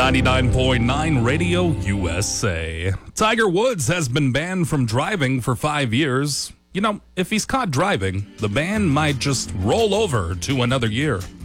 99.9 Radio USA. Tiger Woods has been banned from driving for 5 years. You know, if he's caught driving, the ban might just roll over to another year.